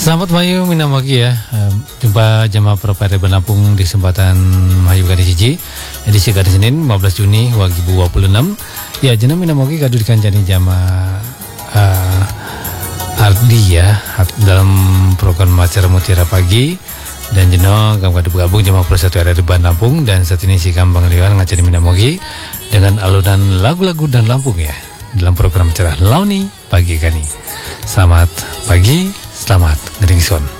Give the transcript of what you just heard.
Selamat Mayu Minamagi ya. Jumpa jemaah Propere Benampung di kesempatan Mayu Kadi Hiji edisi kali Senin 15 Juni 2026. Ya, jenama Minamagi kadu dikancani jamaah Ardi ya dalam program acara Mutiara Pagi dan jeno kami kadu bergabung jemaah Persatu RRI Benampung dan saat ini si Kambang Liwan ngajari Minamagi dengan alunan lagu-lagu dan Lampung ya dalam program acara Launi Pagi Kani. Selamat pagi, selamat ngeringson.